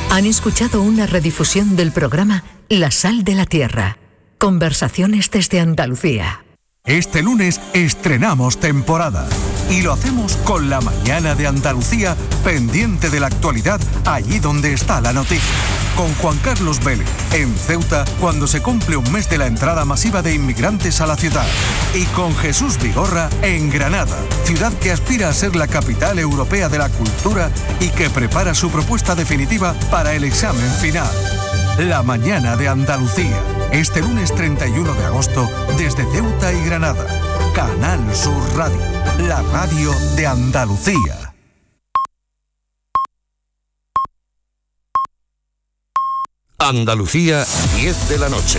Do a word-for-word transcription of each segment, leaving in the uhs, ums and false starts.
Han escuchado una redifusión del programa La Sal de la Tierra. Conversaciones desde Andalucía. Este lunes estrenamos temporada y lo hacemos con La Mañana de Andalucía, pendiente de la actualidad allí donde está la noticia. Con Juan Carlos Vélez, en Ceuta, cuando se cumple un mes de la entrada masiva de inmigrantes a la ciudad. Y con Jesús Vigorra, en Granada, ciudad que aspira a ser la capital europea de la cultura y que prepara su propuesta definitiva para el examen final. La Mañana de Andalucía, este lunes treinta y uno de agosto, desde Ceuta y Granada. Canal Sur Radio, la radio de Andalucía. Andalucía, diez de la noche.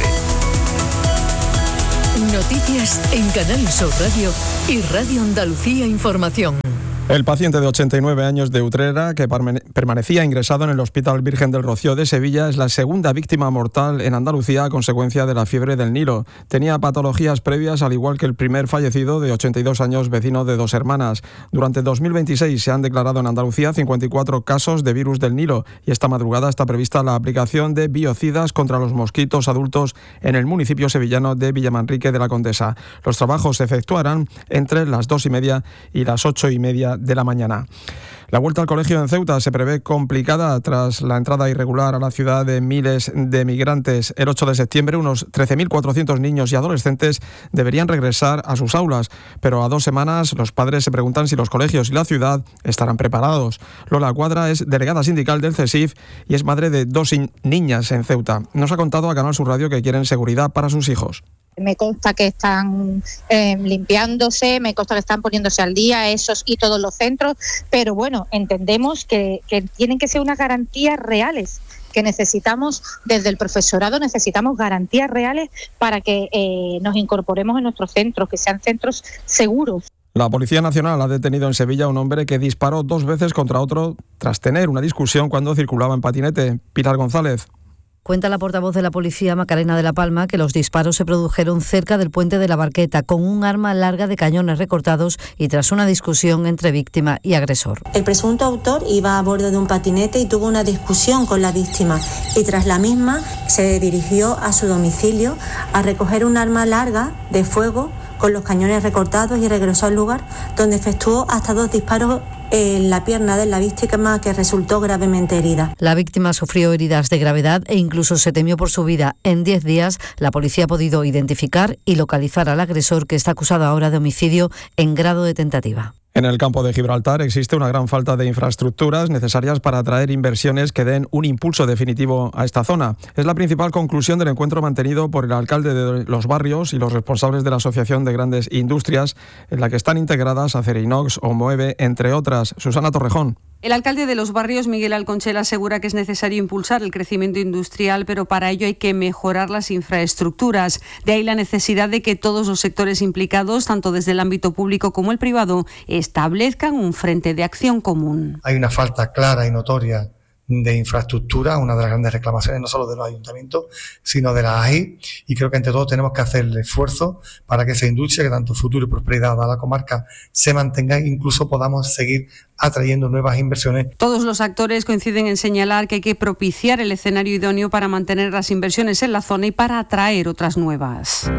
Noticias en Canal Sur Radio y Radio Andalucía Información. El paciente de ochenta y nueve años de Utrera, que permanecía ingresado en el Hospital Virgen del Rocío de Sevilla, es la segunda víctima mortal en Andalucía a consecuencia de la fiebre del Nilo. Tenía patologías previas, al igual que el primer fallecido, de ochenta y dos años, vecino de Dos Hermanas. Durante dos mil veintiséis se han declarado en Andalucía cincuenta y cuatro casos de virus del Nilo y esta madrugada está prevista la aplicación de biocidas contra los mosquitos adultos en el municipio sevillano de Villamanrique de la Condesa. Los trabajos se efectuarán entre las dos y media y las ocho y media de la mañana. La vuelta al colegio en Ceuta se prevé complicada tras la entrada irregular a la ciudad de miles de migrantes. El ocho de septiembre, unos trece mil cuatrocientos niños y adolescentes deberían regresar a sus aulas, pero a dos semanas los padres se preguntan si los colegios y la ciudad estarán preparados. Lola Cuadra es delegada sindical del CESIF y es madre de dos niñas en Ceuta. Nos ha contado a Canal Sur Radio que quieren seguridad para sus hijos. Me consta que están eh, limpiándose, me consta que están poniéndose al día esos y todos los centros, pero bueno, entendemos que, que tienen que ser unas garantías reales, que necesitamos, desde el profesorado, necesitamos garantías reales para que eh, nos incorporemos en nuestros centros, que sean centros seguros. La Policía Nacional ha detenido en Sevilla a un hombre que disparó dos veces contra otro tras tener una discusión cuando circulaba en patinete. Pilar González. Cuenta la portavoz de la policía, Macarena de la Palma, que los disparos se produjeron cerca del puente de la Barqueta con un arma larga de cañones recortados y tras una discusión entre víctima y agresor. El presunto autor iba a bordo de un patinete y tuvo una discusión con la víctima y tras la misma se dirigió a su domicilio a recoger un arma larga de fuego con los cañones recortados y regresó al lugar donde efectuó hasta dos disparos en la pierna de la víctima, que resultó gravemente herida. La víctima sufrió heridas de gravedad e incluso se temió por su vida. En diez días, la policía ha podido identificar y localizar al agresor, que está acusado ahora de homicidio en grado de tentativa. En el campo de Gibraltar existe una gran falta de infraestructuras necesarias para atraer inversiones que den un impulso definitivo a esta zona. Es la principal conclusión del encuentro mantenido por el alcalde de los barrios y los responsables de la Asociación de Grandes Industrias, en la que están integradas Acerinox o Moeve, entre otras. Susana Torrejón. El alcalde de los barrios, Miguel Alconchel, asegura que es necesario impulsar el crecimiento industrial, pero para ello hay que mejorar las infraestructuras. De ahí la necesidad de que todos los sectores implicados, tanto desde el ámbito público como el privado, establezcan un frente de acción común. Hay una falta clara y notoria de infraestructura, una de las grandes reclamaciones no solo de los ayuntamientos, sino de la A I, y creo que entre todos tenemos que hacer el esfuerzo para que esa industria, que tanto futuro y prosperidad da a la comarca, se mantenga e incluso podamos seguir atrayendo nuevas inversiones. Todos los actores coinciden en señalar que hay que propiciar el escenario idóneo para mantener las inversiones en la zona y para atraer otras nuevas.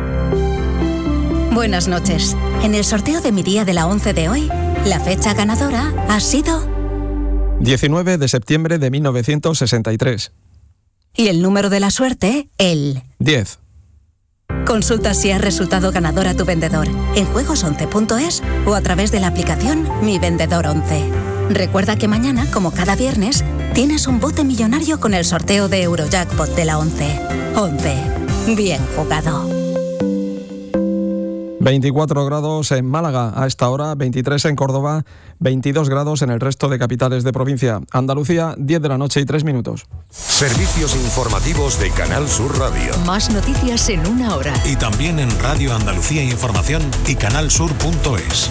Buenas noches. En el sorteo de mi día de la once de hoy, la fecha ganadora ha sido diecinueve de septiembre de mil novecientos sesenta y tres. Y el número de la suerte, el diez. Consulta si has resultado ganador a tu vendedor en juegos once punto es o a través de la aplicación Mi Vendedor once. Recuerda que mañana, como cada viernes, tienes un bote millonario con el sorteo de Eurojackpot de la once. once. Bien jugado. veinticuatro grados en Málaga a esta hora, veintitrés en Córdoba, veintidós grados en el resto de capitales de provincia. Andalucía, diez de la noche y tres minutos. Servicios informativos de Canal Sur Radio. Más noticias en una hora. Y también en Radio Andalucía Información y canalsur punto es.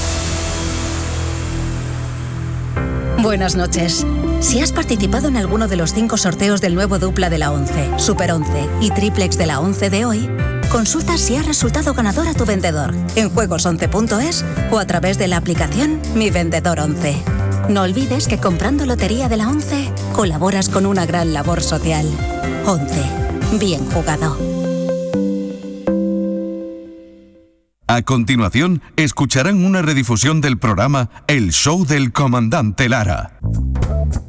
Buenas noches. Si has participado en alguno de los cinco sorteos del nuevo dupla de la once, Super once y Triplex de la once de hoy, consulta si has resultado ganador a tu vendedor en juegos once punto es o a través de la aplicación Mi Vendedor once. No olvides que comprando Lotería de la once, colaboras con una gran labor social. once. Bien jugado. A continuación, escucharán una redifusión del programa El Show del Comandante Lara.